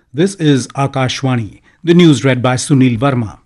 This is Akashvani. The news read by Sunil Verma.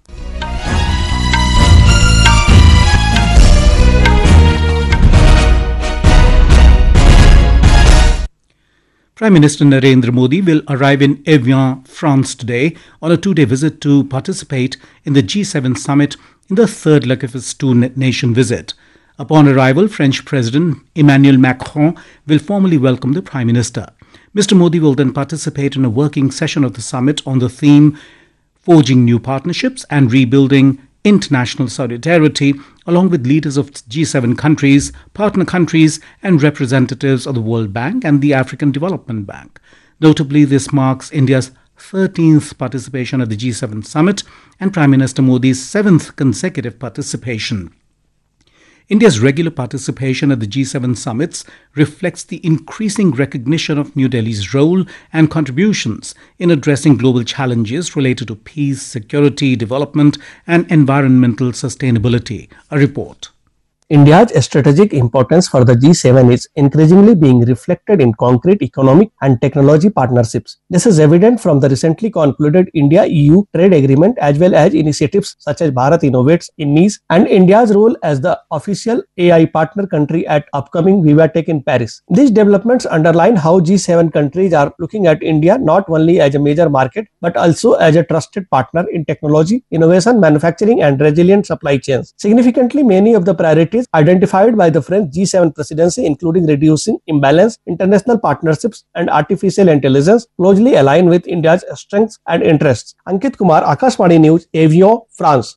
Prime Minister Narendra Modi will arrive in Evian, France today on a two-day visit to participate in the G7 summit in the third leg of his two-nation visit. Upon arrival, French President Emmanuel Macron will formally welcome the Prime Minister. Mr. Modi will then participate in a working session of the summit on the theme Forging New Partnerships and Rebuilding International Solidarity, along with leaders of G7 countries, partner countries, and representatives of the World Bank and the African Development Bank. Notably, this marks India's 13th participation at the G7 summit and Prime Minister Modi's 7th consecutive participation. India's regular participation at the G7 summits reflects the increasing recognition of New Delhi's role and contributions in addressing global challenges related to peace, security, development, and environmental sustainability. A report. India's strategic importance for the G7 is increasingly being reflected in concrete economic and technology partnerships. This is evident from the recently concluded India-EU trade agreement as well as initiatives such as Bharat Innovates in Nice and India's role as the official AI partner country at upcoming VivaTech in Paris. These developments underline how G7 countries are looking at India not only as a major market but also as a trusted partner in technology, innovation, manufacturing and resilient supply chains. Significantly, many of the priorities identified by the French G7 presidency, including reducing imbalance, international partnerships and artificial intelligence, closely align with India's strengths and interests. Ankit Kumar, Akashvani News, Evian, France.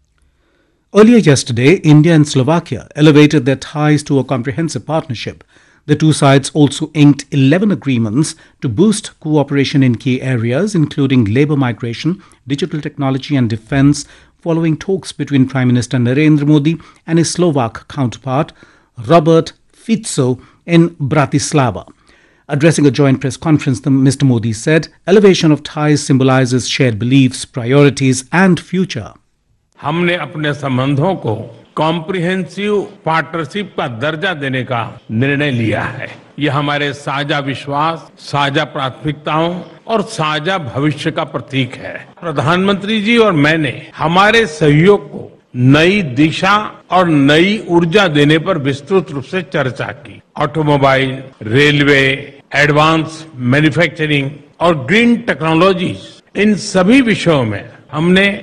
Earlier yesterday, India and Slovakia elevated their ties to a comprehensive partnership. The two sides also inked 11 agreements to boost cooperation in key areas, including labour migration, digital technology and defence, following talks between Prime Minister Narendra Modi and his Slovak counterpart, Robert Fico, in Bratislava. Addressing a joint press conference, Mr. Modi said, elevation of ties symbolizes shared beliefs, priorities and future. हमने अपने संबंधों को comprehensive partnership का दर्जा देने का निर्णय लिया है। यह हमारे साझा विश्वास, साझा प्राथमिकताओं और साझा भविष्य का प्रतीक है। प्रधानमंत्री जी और मैंने हमारे सहयोग को नई दिशा और नई ऊर्जा देने पर विस्तृत रूप से चर्चा की। ऑटोमोबाइल, रेलवे, एडवांस मैन्युफैक्चरिंग और ग्रीन टेक्नोलॉजीज, इन सभी विषयों में हमने